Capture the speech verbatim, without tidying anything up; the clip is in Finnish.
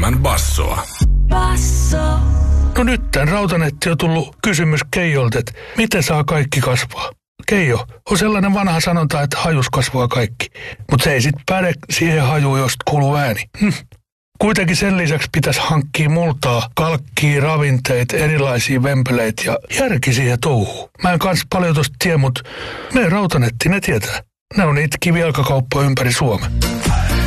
Radionovan bassoa. Basso. No nyt tän Rautanetti on tullut kysymys Keijolta, että miten saa kaikki kasvaa? Keijo, on sellainen vanha sanonta, että hajus kasvaa kaikki. Mutta se ei sit päde siihen hajuun, josta kuuluu ääni. Hm. Kuitenkin sen lisäksi pitäisi hankkia multaa, kalkkia, ravinteita, erilaisia vempeleitä ja järki siihen touhuun. Mä en kans paljon tosta tie, mutta meidän Rautanetti, ne tietää. Ne on niitä kivijalkakauppoja ympäri Suomen.